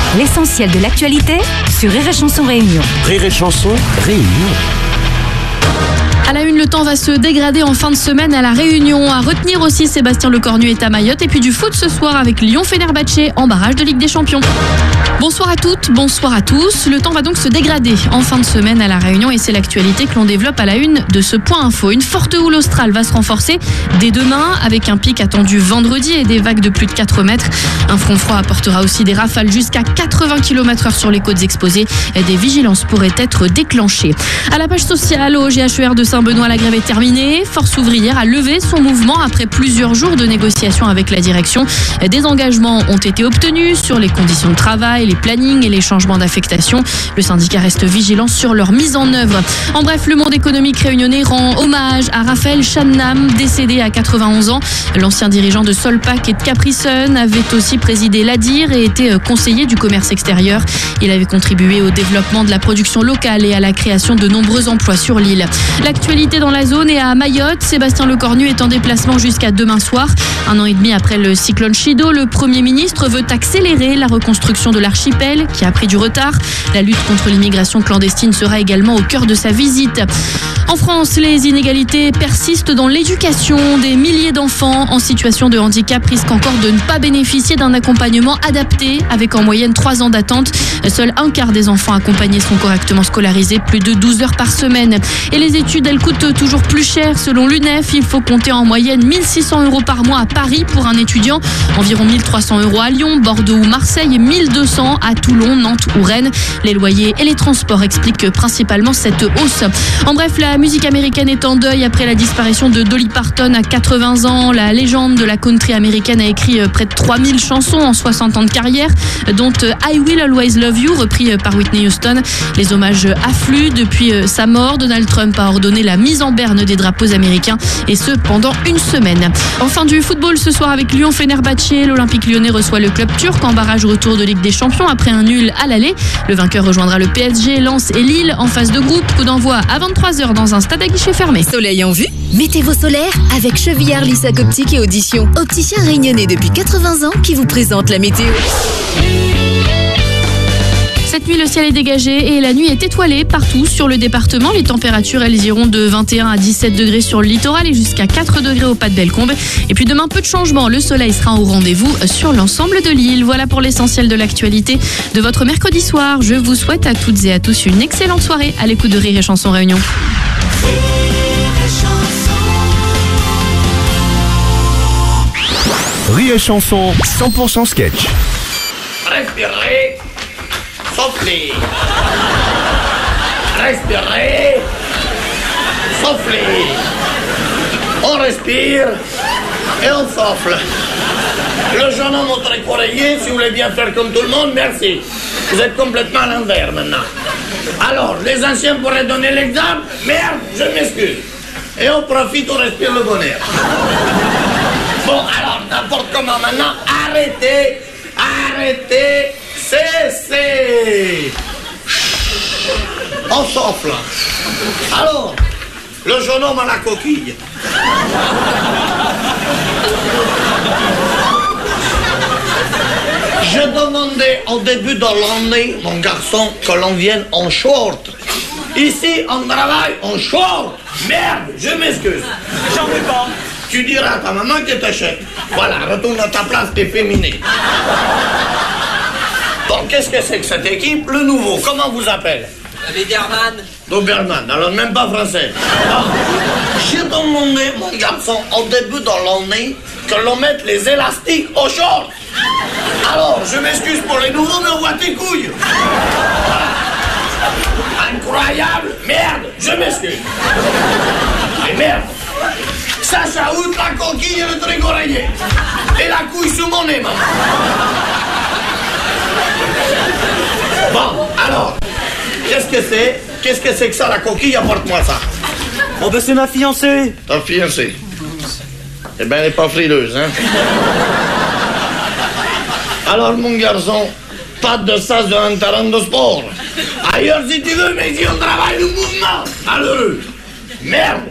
L'essentiel de l'actualité sur Rire et Chanson Réunion. Rire et Chanson Réunion. À la une, le temps va se dégrader en fin de semaine à La Réunion. À retenir aussi, Sébastien Lecornu est à Mayotte. Et puis du foot ce soir avec Lyon-Fenerbahçe en barrage de Ligue des Champions. Bonsoir à toutes, bonsoir à tous. Le temps va donc se dégrader en fin de semaine à La Réunion et c'est l'actualité que l'on développe à la une de ce point info. Une forte houle australe va se renforcer dès demain avec un pic attendu vendredi et des vagues de plus de 4 mètres. Un front froid apportera aussi des rafales jusqu'à 80 km/h sur les côtes exposées. Des vigilances pourraient être déclenchées. À la page sociale, au GHER de Saint-Benoît, la grève est terminée. Force ouvrière a levé son mouvement après plusieurs jours de négociations avec la direction. Des engagements ont été obtenus sur les conditions de travail, les plannings et les changements d'affectation. Le syndicat reste vigilant sur leur mise en œuvre. En bref, le monde économique réunionnais rend hommage à Raphaël Channam, décédé à 91 ans. L'ancien dirigeant de Solpac et de Capri-Sun avait aussi présidé l'ADIR et été conseiller du commerce extérieur. Il avait contribué au développement de la production locale et à la création de nombreux emplois sur l'île. L'actualité dans la zone et à Mayotte, Sébastien Lecornu est en déplacement jusqu'à demain soir. 1 an et demi après le cyclone Chido, le Premier ministre veut accélérer la reconstruction de l'archipel qui a pris du retard. La lutte contre l'immigration clandestine sera également au cœur de sa visite. En France, les inégalités persistent dans l'éducation. Des milliers d'enfants en situation de handicap risquent encore de ne pas bénéficier d'un accompagnement adapté avec en moyenne 3 ans d'attente. Seul un quart des enfants accompagnés sont correctement scolarisés, plus de 12 heures par semaine. Et les études, elles coûtent toujours plus cher. Selon l'UNEF, il faut compter en moyenne 1 600 € par mois à Paris pour un étudiant, environ 1 300 € à Lyon, Bordeaux ou Marseille et 1 200 à Toulon, Nantes ou Rennes. Les loyers et les transports expliquent principalement cette hausse. En bref, la musique américaine est en deuil après la disparition de Dolly Parton à 80 ans. La légende de la country américaine a écrit près de 3000 chansons en 60 ans de carrière, dont I Will Always Love You, repris par Whitney Houston. Les hommages affluent depuis sa mort. Donald Trump a ordonné la mise en berne des drapeaux américains et ce pendant une semaine. Enfin du football ce soir avec Lyon-Fenerbahçe. L'Olympique lyonnais reçoit le club turc en barrage retour de Ligue des Champions après un nul à l'aller. Le vainqueur rejoindra le PSG, Lens et Lille en phase de groupe. Coup d'envoi à 23h dans un stade à guichet fermé. Soleil en vue? Mettez vos solaires avec Chevillard Lissac Optique et Audition. Opticien réunionnais depuis 80 ans qui vous présente la météo. Cette nuit, le ciel est dégagé et la nuit est étoilée partout sur le département. Les températures, elles iront de 21 à 17 degrés sur le littoral et jusqu'à 4 degrés au Pas de Bellecombe. Et puis demain, peu de changements. Le soleil sera au rendez-vous sur l'ensemble de l'île. Voilà pour l'essentiel de l'actualité de votre mercredi soir. Je vous souhaite à toutes et à tous une excellente soirée à l'écoute de Rire et Chanson Réunion. Rire et Chanson 100% sketch. Respirez, soufflez. Respirez, soufflez. On respire et on souffle. Le jeune homme au tricoreiller, si vous voulez bien faire comme tout le monde, merci. Vous êtes complètement à l'envers maintenant. Alors, les anciens pourraient donner l'exemple. Merde, je m'excuse. Et on profite, on respire le bon air. Bon, alors, n'importe comment maintenant, arrêtez, cessez. On souffle. Alors, le jeune homme à la coquille. Je demandais au début de l'année, mon garçon, que l'on vienne en short. Ici, on travaille en short. Merde, je m'excuse. J'en veux pas. Tu diras à ta maman que t'achètes. Voilà, retourne à ta place, t'es féminé. Bon, qu'est-ce que c'est que cette équipe? Le nouveau, comment vous appelle? Biederman. Doberman, alors même pas français. Bon, j'ai demandé, mon garçon, au début de l'année, que l'on mette les élastiques aux shorts. Alors, je m'excuse pour les nouveaux, mais on voit tes couilles. Incroyable, merde, je m'excuse. Et merde, ça chaoute la coquille et le tricoreiller. Et la couille sous mon nez, maman. Bon, alors, qu'est-ce que c'est? Qu'est-ce que c'est que ça, la coquille? Apporte-moi ça. Oh ben c'est ma fiancée. Ta fiancée? Eh ben, elle n'est pas frileuse, hein? Alors, mon garçon, pas de sas d'un terrain de sport. Ailleurs, si tu veux, mais si on travaille le mouvement. Malheureux. Merde.